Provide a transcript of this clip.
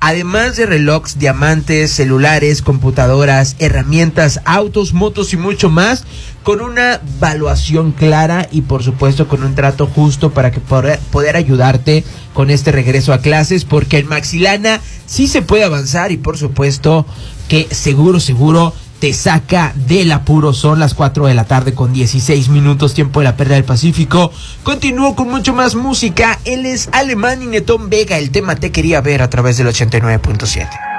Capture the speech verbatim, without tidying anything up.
además de relojes, diamantes, celulares, computadoras, herramientas, autos, motos y mucho más, con una evaluación clara y por supuesto con un trato justo para que poder, poder ayudarte con este regreso a clases, porque en Maxilana sí se puede avanzar y por supuesto que seguro, seguro te saca del apuro. Son las cuatro de la tarde con dieciséis minutos, tiempo de la Perla del Pacífico. Continúo con mucho más música. Él es Alemán y Netón Vega. El tema Te Quería Ver a través del ochenta y nueve punto siete.